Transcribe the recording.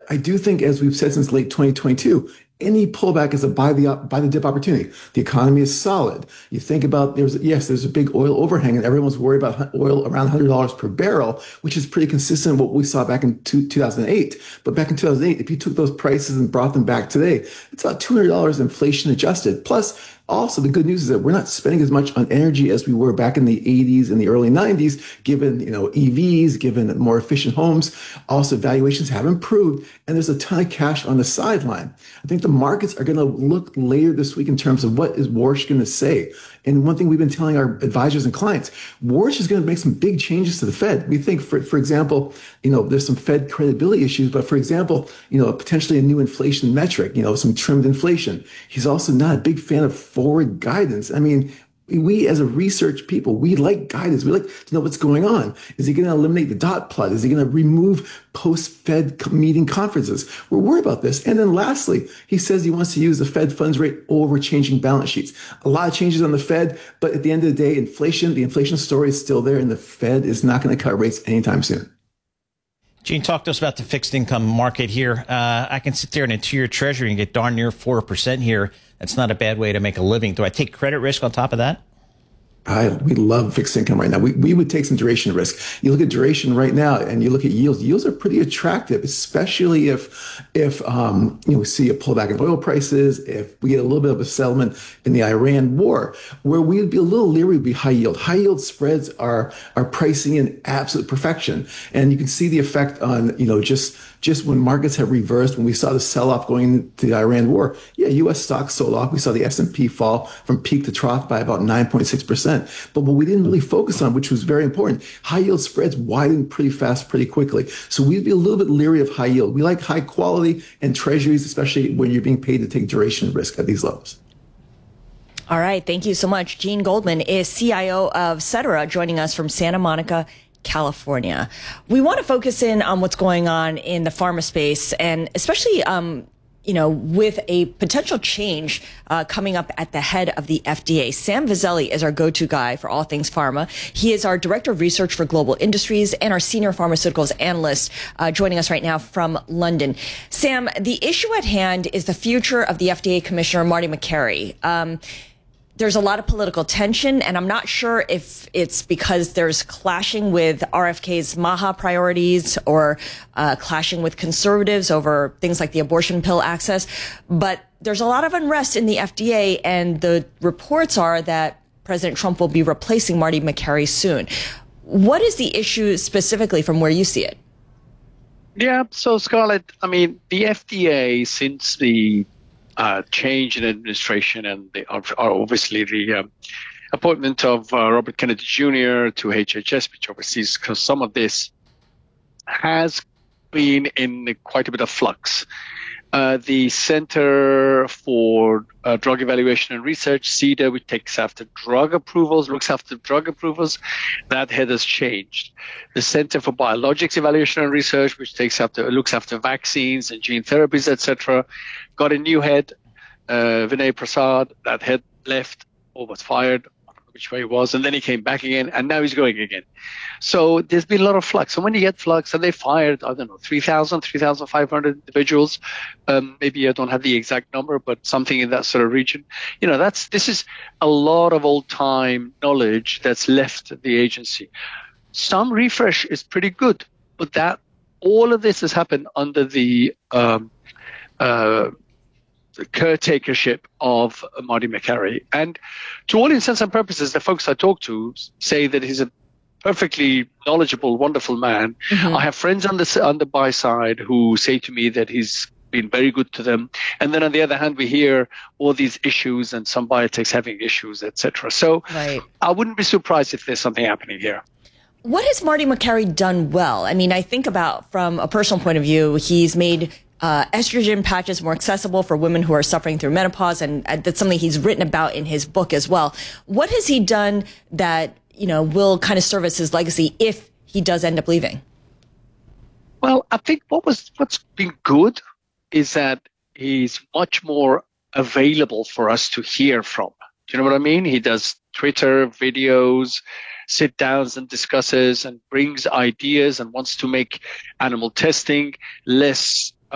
I do think, as we've said since late 2022, any pullback is a buy the dip opportunity. The economy is solid. You think about there's a big oil overhang, and everyone's worried about oil around $100 per barrel, which is pretty consistent with what we saw back in 2008. But back in 2008, if you took those prices and brought them back today, it's about $200 inflation adjusted. Plus, also, the good news is that we're not spending as much on energy as we were back in the 80s and the early 90s, given, EVs, given more efficient homes. Also, valuations have improved, and there's a ton of cash on the sideline. I think the markets are going to look later this week in terms of what is Warsh going to say. And one thing we've been telling our advisors and clients, Warsh is going to make some big changes to the Fed. We think, for example, there's some Fed credibility issues, but for example, potentially a new inflation metric, some trimmed inflation. He's also not a big fan of forward guidance. I mean, we as a research people, we like guidance. We like to know what's going on. Is he going to eliminate the dot plot? Is he going to remove post-Fed meeting conferences? We're worried about this. And then lastly, he says he wants to use the Fed funds rate over changing balance sheets. A lot of changes on the Fed, but at the end of the day, the inflation story is still there, and the Fed is not going to cut rates anytime soon. Gene, talk to us about the fixed income market here. I can sit there in a 2-year treasury and get darn near 4% here. That's not a bad way to make a living. Do I take credit risk on top of that? We love fixed income right now. We would take some duration risk. You look at duration right now, and you look at yields. Yields are pretty attractive, especially if we see a pullback in oil prices, if we get a little bit of a settlement in the Iran war. Where we would be a little leery would be high yield. High yield spreads are pricing in absolute perfection, and you can see the effect on just when markets have reversed, when we saw the sell-off going into the Iran war. Yeah, U.S. stocks sold off. We saw the S&P fall from peak to trough by about 9.6%. But what we didn't really focus on, which was very important, high yield spreads widened pretty fast, pretty quickly. So we'd be a little bit leery of high yield. We like high quality and treasuries, especially when you're being paid to take duration risk at these levels. All right. Thank you so much. Gene Goldman is CIO of Cetera, joining us from Santa Monica, California. We want to focus in on what's going on in the pharma space, and especially with a potential change coming up at the head of the FDA. Sam Vazeli is our go-to guy for all things pharma. He is our Director of Research for Global Industries and our Senior Pharmaceuticals Analyst, joining us right now from London. Sam, the issue at hand is the future of the FDA Commissioner, Marty Makary. There's a lot of political tension, and I'm not sure if it's because there's clashing with RFK's MAHA priorities or clashing with conservatives over things like the abortion pill access. But there's a lot of unrest in the FDA, and the reports are that President Trump will be replacing Marty Makary soon. What is the issue specifically from where you see it? Yeah, so Scarlett, the FDA, since the change in administration and obviously the appointment of Robert Kennedy Jr. to HHS, which oversees some of this, has been in quite a bit of flux. The Center for Drug Evaluation and Research, CDER, which looks after drug approvals, that head has changed. The Center for Biologics Evaluation and Research, which looks after vaccines and gene therapies, etc., got a new head, Vinay Prasad. That head left or was fired, I don't know which way it was, and then he came back again, and now he's going again. So there's been a lot of flux. So when you get flux, and they fired, 3,500 individuals. Maybe I don't have the exact number, but something in that sort of region. This is a lot of old-time knowledge that's left the agency. Some refresh is pretty good, but all of this has happened under the caretakership of Marty Makary. And to all intents and purposes, the folks I talk to say that he's a perfectly knowledgeable, wonderful man. Mm-hmm. I have friends on the buy side who say to me that he's been very good to them. And then on the other hand, we hear all these issues and some biotechs having issues, etc. So right. I wouldn't be surprised if there's something happening here. What has Marty Makary done well? I think about from a personal point of view, he's made estrogen patches more accessible for women who are suffering through menopause, and that's something he's written about in his book as well. What has he done that will kind of serve as his legacy if he does end up leaving? Well, I think what's been good is that he's much more available for us to hear from. Do you know what I mean? He does Twitter videos, sit downs and discusses and brings ideas and wants to make animal testing less